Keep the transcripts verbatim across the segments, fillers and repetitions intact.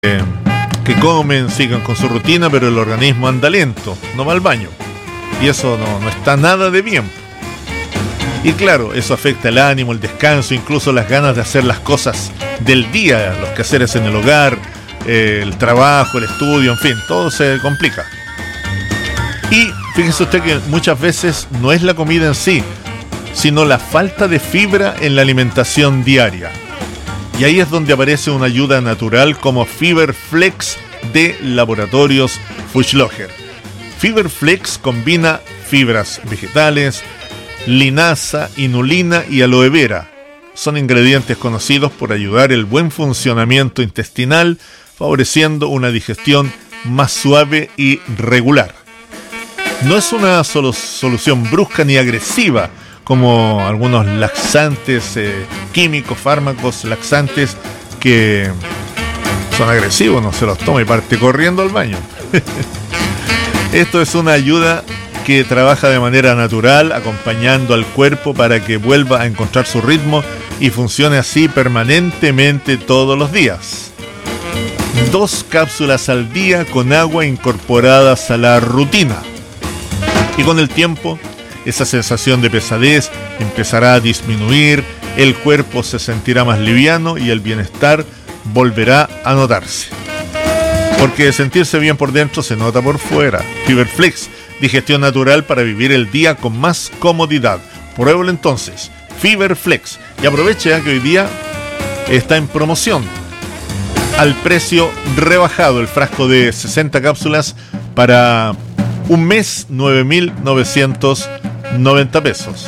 eh, que comen, sigan con su rutina, pero el organismo anda lento, no va al baño. Y eso no, no está nada de bien. Y claro, eso afecta el ánimo, el descanso, incluso las ganas de hacer las cosas del día, los quehaceres en el hogar, eh, el trabajo, el estudio, en fin, todo se complica. Y fíjese usted que muchas veces no es la comida en sí, sino la falta de fibra en la alimentación diaria. Y ahí es donde aparece una ayuda natural como Fiberflex de Laboratorios Fuchslocher. Fiberflex combina fibras vegetales, linaza, inulina y aloe vera. Son ingredientes conocidos por ayudar el buen funcionamiento intestinal, favoreciendo una digestión más suave y regular. No es una solo solución brusca ni agresiva, como algunos laxantes eh, químicos, fármacos laxantes que son agresivos, no se los toma y parte corriendo al baño. Esto es una ayuda que trabaja de manera natural, acompañando al cuerpo para que vuelva a encontrar su ritmo y funcione así permanentemente todos los días. Dos cápsulas al día con agua incorporadas a la rutina. Y con el tiempo, esa sensación de pesadez empezará a disminuir, el cuerpo se sentirá más liviano y el bienestar volverá a notarse. Porque sentirse bien por dentro se nota por fuera. Fiberflex, digestión natural para vivir el día con más comodidad. Pruébalo entonces, Fiberflex. Y aproveche que hoy día está en promoción. Al precio rebajado, el frasco de sesenta cápsulas para un mes, nueve mil novecientos noventa pesos.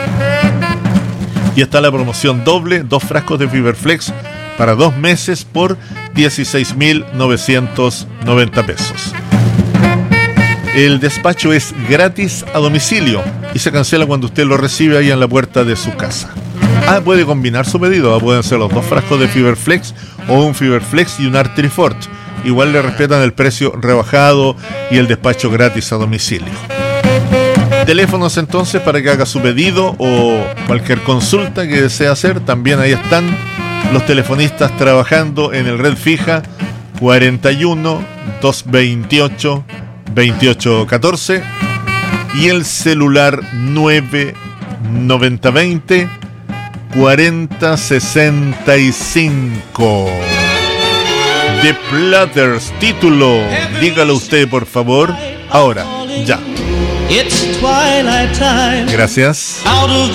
Y está la promoción doble, dos frascos de Fiberflex para dos meses por dieciséis mil novecientos noventa pesos. El despacho es gratis a domicilio y se cancela cuando usted lo recibe ahí en la puerta de su casa. Ah, puede combinar su pedido, pueden ser los dos frascos de Fiberflex o un Fiberflex y un Artrifort. Igual le respetan el precio rebajado y el despacho gratis a domicilio. Teléfonos entonces para que haga su pedido o cualquier consulta que desee hacer. También ahí están los telefonistas trabajando en el red fija cuarenta y uno, doscientos veintiocho, veintiocho catorce y el celular nueve noventa veinte, cuarenta sesenta y cinco. The Platters, título, dígalo usted por favor, ahora, ya. Gracias.